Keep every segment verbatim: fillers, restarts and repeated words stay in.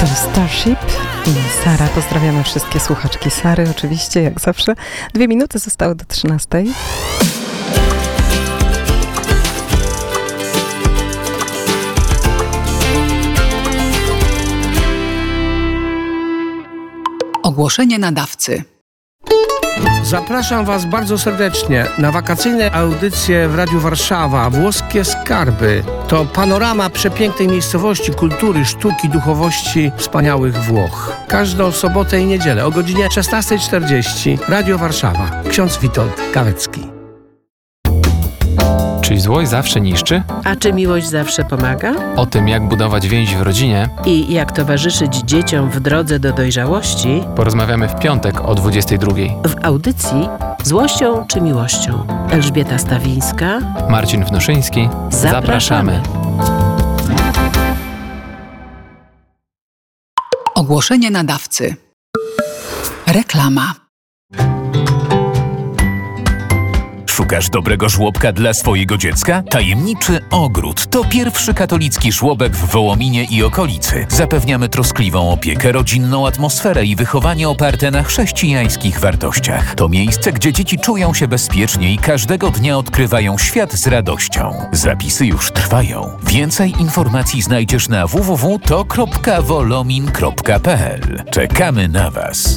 To Starship i Sara. Pozdrawiamy wszystkie słuchaczki Sary, oczywiście, jak zawsze. Dwie minuty zostały do trzynastej. Ogłoszenie nadawcy. Zapraszam Was bardzo serdecznie na wakacyjne audycje w Radiu Warszawa. Włoskie Skarby to panorama przepięknej miejscowości, kultury, sztuki, duchowości wspaniałych Włoch. Każdą sobotę i niedzielę o godzinie szesnasta czterdzieści. Radio Warszawa. Ksiądz Witold Kawecki. Czy złość zawsze niszczy? A czy miłość zawsze pomaga? O tym, jak budować więź w rodzinie I jak towarzyszyć dzieciom w drodze do dojrzałości, porozmawiamy w piątek o dwudziestej drugiej. w audycji Złością czy miłością. Elżbieta Stawińska, Marcin Wnoszyński. Zapraszamy. Ogłoszenie nadawcy. Reklama. Szukasz dobrego żłobka dla swojego dziecka? Tajemniczy Ogród to pierwszy katolicki żłobek w Wołominie i okolicy. Zapewniamy troskliwą opiekę, rodzinną atmosferę i wychowanie oparte na chrześcijańskich wartościach. To miejsce, gdzie dzieci czują się bezpiecznie i każdego dnia odkrywają świat z radością. Zapisy już trwają. Więcej informacji znajdziesz na w w w kropka wolomin kropka p l. Czekamy na Was.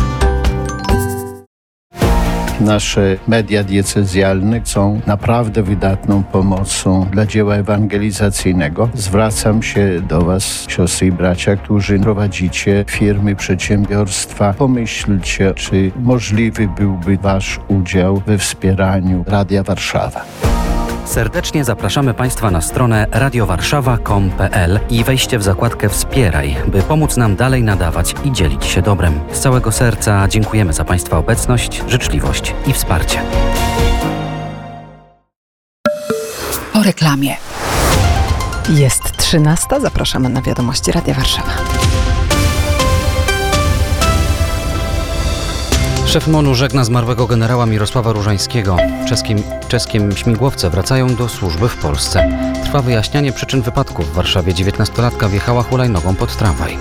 Nasze media diecezjalne są naprawdę wydatną pomocą dla dzieła ewangelizacyjnego. Zwracam się do Was, siostry i bracia, którzy prowadzicie firmy, przedsiębiorstwa. Pomyślcie, czy możliwy byłby Wasz udział we wspieraniu Radia Warszawa. Serdecznie zapraszamy Państwa na stronę radio warszawa kropka com kropka p l i wejście w zakładkę Wspieraj, by pomóc nam dalej nadawać i dzielić się dobrem. Z całego serca dziękujemy za Państwa obecność, życzliwość i wsparcie. Po reklamie. Jest trzynasta. Zapraszamy na wiadomości Radia Warszawa. Szef MON-u żegna zmarłego generała Mirosława Różańskiego. Czeskim, czeskim śmigłowce wracają do służby w Polsce. Trwa wyjaśnianie przyczyn wypadku. W Warszawie dziewiętnastolatka wjechała hulajnogą pod tramwaj.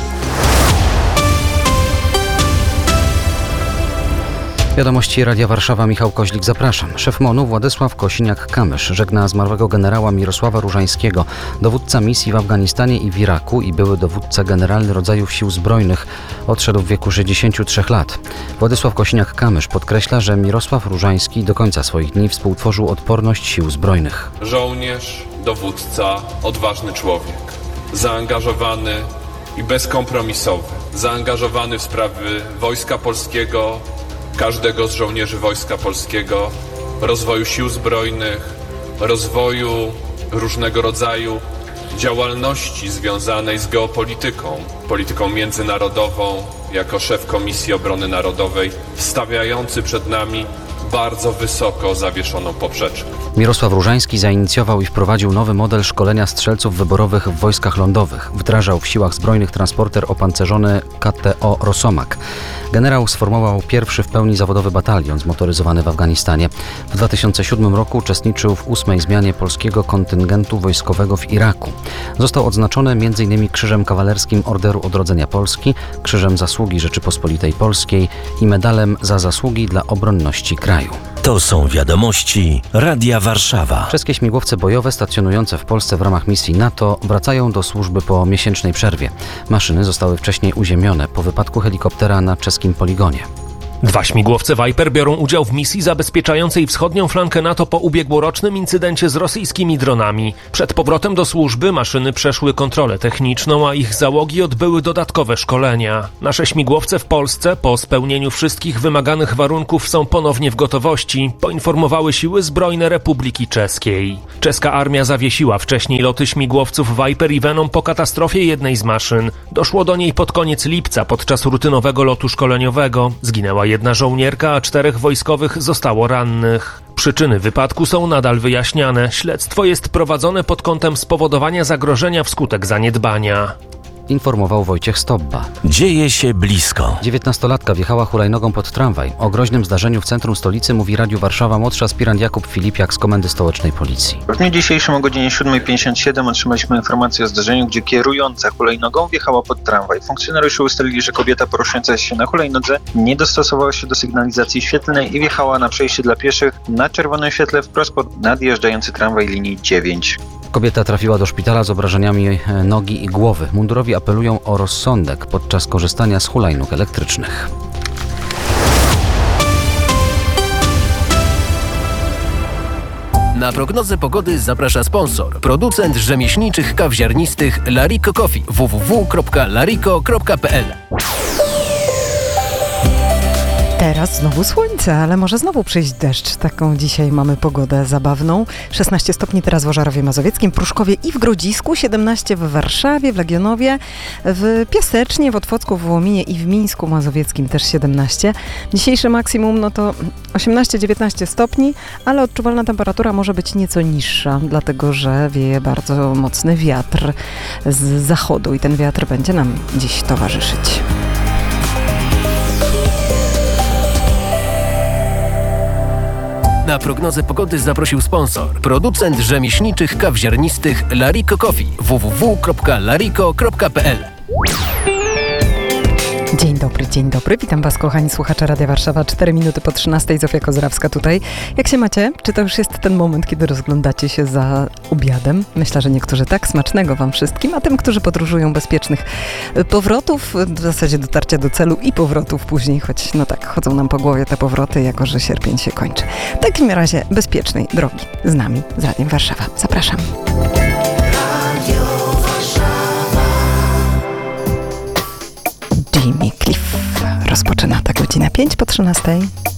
Wiadomości Radia Warszawa, Michał Koźlik, zapraszam. Szef MON-u Władysław Kosiniak-Kamysz żegna zmarłego generała Mirosława Różańskiego, dowódca misji w Afganistanie i w Iraku i były dowódca generalny rodzajów sił zbrojnych. Odszedł w wieku sześćdziesięciu trzech lat. Władysław Kosiniak-Kamysz podkreśla, że Mirosław Różański do końca swoich dni współtworzył odporność sił zbrojnych. Żołnierz, dowódca, odważny człowiek, zaangażowany i bezkompromisowy, zaangażowany w sprawy Wojska Polskiego, każdego z żołnierzy Wojska Polskiego, rozwoju sił zbrojnych, rozwoju różnego rodzaju działalności związanej z geopolityką, polityką międzynarodową, jako szef Komisji Obrony Narodowej, stawiający przed nami bardzo wysoko zawieszoną poprzeczkę. Mirosław Różański zainicjował i wprowadził nowy model szkolenia strzelców wyborowych w wojskach lądowych. Wdrażał w siłach zbrojnych transporter opancerzony K T O Rosomak. Generał sformował pierwszy w pełni zawodowy batalion zmotoryzowany w Afganistanie. W dwa tysiące siódmym roku uczestniczył w ósmej zmianie polskiego kontyngentu wojskowego w Iraku. Został odznaczony m in Krzyżem Kawalerskim Orderu Odrodzenia Polski, Krzyżem Zasługi Rzeczypospolitej Polskiej i Medalem za Zasługi dla Obronności Kraju. To są wiadomości Radia Warszawa. Czeskie śmigłowce bojowe stacjonujące w Polsce w ramach misji NATO wracają do służby po miesięcznej przerwie. Maszyny zostały wcześniej uziemione po wypadku helikoptera na czeskim poligonie. Dwa śmigłowce Viper biorą udział w misji zabezpieczającej wschodnią flankę NATO po ubiegłorocznym incydencie z rosyjskimi dronami. Przed powrotem do służby maszyny przeszły kontrolę techniczną, a ich załogi odbyły dodatkowe szkolenia. Nasze śmigłowce w Polsce po spełnieniu wszystkich wymaganych warunków są ponownie w gotowości, poinformowały siły zbrojne Republiki Czeskiej. Czeska armia zawiesiła wcześniej loty śmigłowców Viper i Venom po katastrofie jednej z maszyn. Doszło do niej pod koniec lipca podczas rutynowego lotu szkoleniowego. Zginęła jedna żołnierka, a czterech wojskowych zostało rannych. Przyczyny wypadku są nadal wyjaśniane. Śledztwo jest prowadzone pod kątem spowodowania zagrożenia wskutek zaniedbania. informował Wojciech Stobba. Dzieje się blisko. dziewiętnastolatka wjechała hulajnogą pod tramwaj. O groźnym zdarzeniu w centrum stolicy mówi Radiu Warszawa młodszy aspirant Jakub Filipiak z Komendy Stołecznej Policji. W dniu dzisiejszym o godzinie siódma pięćdziesiąt siedem otrzymaliśmy informację o zdarzeniu, gdzie kierująca hulajnogą wjechała pod tramwaj. Funkcjonariusze ustalili, że kobieta poruszająca się na hulajnodze nie dostosowała się do sygnalizacji świetlnej i wjechała na przejście dla pieszych na czerwonym świetle wprost pod nadjeżdżający tramwaj linii dziewięć. Kobieta trafiła do szpitala z obrażeniami nogi i głowy. Mundurowi apelują o rozsądek podczas korzystania z hulajnóg elektrycznych. Na prognozę pogody zaprasza sponsor. Producent rzemieślniczych kaw ziarnistych Lariko Coffee. w w w kropka lariko kropka p l. Teraz znowu słońce, ale może znowu przyjść deszcz. Taką dzisiaj mamy pogodę zabawną. szesnaście stopni teraz w Ożarowie Mazowieckim, Pruszkowie i w Grodzisku, siedemnaście w Warszawie, w Legionowie, w Piasecznie, w Otwocku, w Wołominie i w Mińsku Mazowieckim też siedemnaście. Dzisiejsze maksimum no to osiemnaście dziewiętnaście stopni, ale odczuwalna temperatura może być nieco niższa, dlatego że wieje bardzo mocny wiatr z zachodu i ten wiatr będzie nam dziś towarzyszyć. Na prognozę pogody zaprosił sponsor. Producent rzemieślniczych kaw ziarnistych Lariko Coffee. w w w kropka lariko kropka p l. Dzień dobry, dzień dobry. Witam Was, kochani słuchacze Radia Warszawa. cztery minuty po trzynastej. Zofia Kozrawska tutaj. Jak się macie? Czy to już jest ten moment, kiedy rozglądacie się za obiadem? Myślę, że niektórzy tak. Smacznego Wam wszystkim. A tym, którzy podróżują, bezpiecznych powrotów, w zasadzie dotarcia do celu i powrotów później, choć no tak, chodzą nam po głowie te powroty, jako że sierpień się kończy. W takim razie bezpiecznej drogi z nami, z Radiem Warszawa. Zapraszam. Jimmy Cliff rozpoczyna ta godzina pięć po trzynastej.